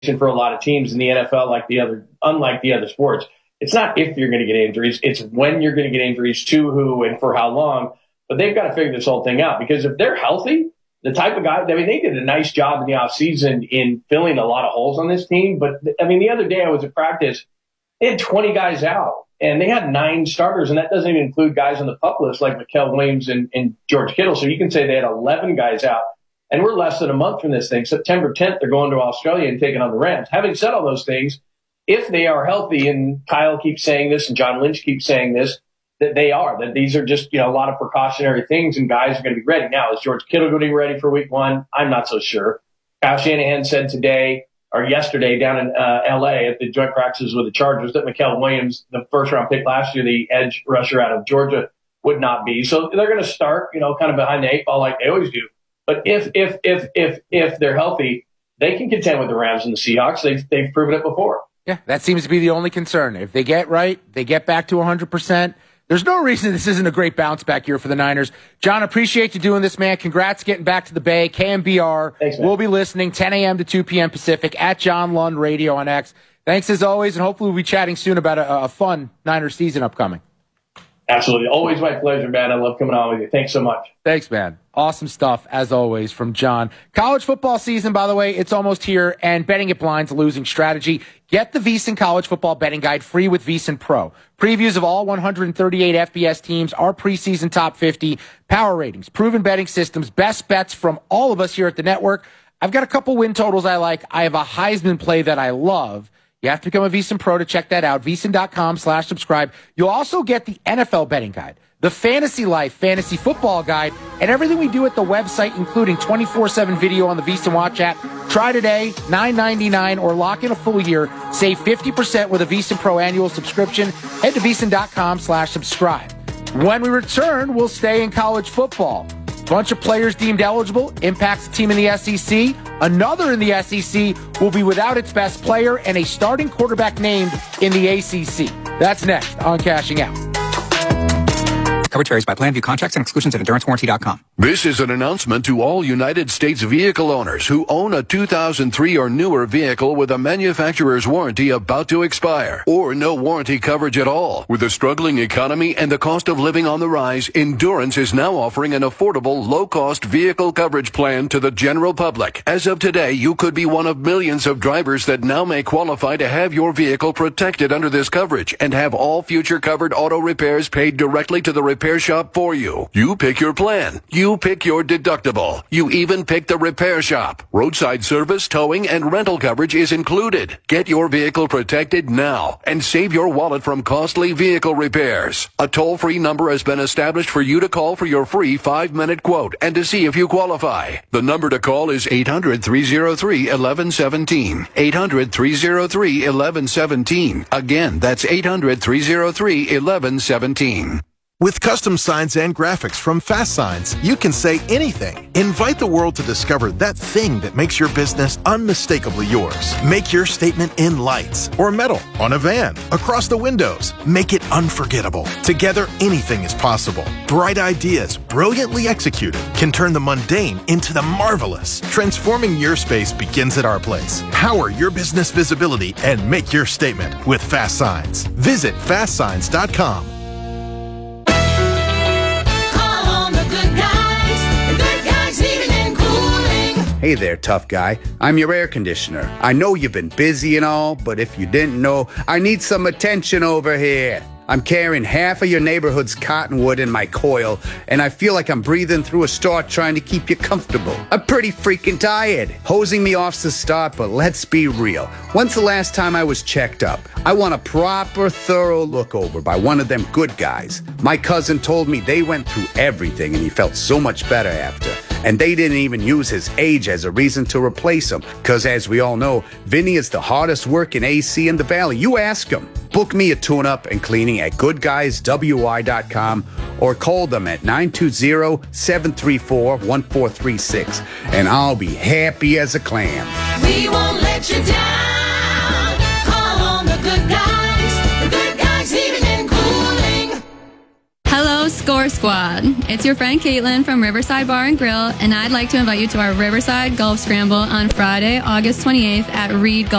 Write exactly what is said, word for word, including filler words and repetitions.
for a lot of teams in the N F L, like the other, unlike the other sports. It's not if you're going to get injuries, it's when you're going to get injuries, to who and for how long. But they've got to figure this whole thing out, because if they're healthy, the type of guy, I mean, they did a nice job in the offseason in filling a lot of holes on this team. But, I mean, the other day I was at practice, they had twenty guys out, and they had nine starters, and that doesn't even include guys on the PUP list like Mikael Williams and, and George Kittle. So you can say they had eleven guys out, and we're less than a month from this thing. September tenth, they're going to Australia and taking on the Rams. Having said all those things, if they are healthy, and Kyle keeps saying this and John Lynch keeps saying this, that they are, that these are just, you know, a lot of precautionary things, and guys are going to be ready. Now, is George Kittle going to be ready for week one? I'm not so sure. Kyle Shanahan said today or yesterday down in uh, L A at the joint practices with the Chargers that Mikael Williams, the first round pick last year, the edge rusher out of Georgia, would not be. So they're going to start, you know, kind of behind the eight ball like they always do. But if, if, if, if, if they're healthy, they can contend with the Rams and the Seahawks. They've, they've proven it before. Yeah, that seems to be the only concern. If they get right, they get back to one hundred percent. There's no reason this isn't a great bounce back year for the Niners. John, appreciate you doing this, man. Congrats getting back to the Bay. K M B R. Thanks, man. We'll be listening ten a.m. to two p.m. Pacific at John Lund Radio on X. Thanks as always, and hopefully we'll be chatting soon about a, a fun Niners season upcoming. Absolutely. Always my pleasure, man. I love coming on with you. Thanks so much. Thanks, man. Awesome stuff, as always, from John. College football season, by the way, it's almost here, and betting at blind's a losing strategy. Get the VSiN College Football Betting Guide free with VSiN Pro. Previews of all one hundred thirty-eight F B S teams, our preseason top fifty, power ratings, proven betting systems, best bets from all of us here at the network. I've got a couple win totals I like. I have a Heisman play that I love. You have to become a VSiN Pro to check that out. VSiN.com slash subscribe. You'll also get the N F L Betting Guide, the Fantasy Life Fantasy Football Guide, and everything we do at the website, including twenty-four seven video on the VSiN Watch app. Try today, nine ninety-nine, or lock in a full year. Save fifty percent with a VSiN Pro annual subscription. Head to VSiN.com slash subscribe. When we return, we'll stay in college football. Bunch of players deemed eligible impacts a team in the S E C. Another in the S E C will be without its best player and a starting quarterback named in the A C C. That's next on Cashing Out. Coverage varies by plan. View contracts and exclusions at endurance warranty dot com. This is an announcement to all United States vehicle owners who own a two thousand three or newer vehicle with a manufacturer's warranty about to expire, or no warranty coverage at all. With a struggling economy and the cost of living on the rise, Endurance is now offering an affordable, low-cost vehicle coverage plan to the general public. As of today, you could be one of millions of drivers that now may qualify to have your vehicle protected under this coverage and have all future covered auto repairs paid directly to the repair shop for you. You pick your plan. You pick your deductible. You even pick the repair shop. Roadside service, towing, and rental coverage is included. Get your vehicle protected now and save your wallet from costly vehicle repairs. A toll-free number has been established for you to call for your free five-minute quote and to see if you qualify. The number to call is eight hundred, three oh three, eleven seventeen. eight hundred, three oh three, eleven seventeen. Again, that's eight hundred, three oh three, eleven seventeen. With custom signs and graphics from Fast Signs, you can say anything. Invite the world to discover that thing that makes your business unmistakably yours. Make your statement in lights or metal, on a van, across the windows. Make it unforgettable. Together, anything is possible. Bright ideas, brilliantly executed, can turn the mundane into the marvelous. Transforming your space begins at our place. Power your business visibility and make your statement with Fast Signs. Visit fast signs dot com. Hey there, tough guy. I'm your air conditioner. I know you've been busy and all, but if you didn't know, I need some attention over here. I'm carrying half of your neighborhood's cottonwood in my coil, and I feel like I'm breathing through a straw trying to keep you comfortable. I'm pretty freaking tired. Hosing me off's the start, but let's be real. When's the last time I was checked up? I want a proper, thorough look over by one of them good guys. My cousin told me they went through everything, and he felt so much better after. And they didn't even use his age as a reason to replace him. Because as we all know, Vinny is the hardest working A C in the Valley. You ask him. Book me a tune-up and cleaning at good guys w i dot com or call them at nine two zero, seven three four, one four three six. And I'll be happy as a clam. We won't let you down. Call on the good guys. The good guys heating and cooling. Hello, Score Squad. It's your friend Caitlin from Riverside Bar and Grill, and I'd like to invite you to our Riverside Golf Scramble on Friday, August twenty-eighth at Reed Golf.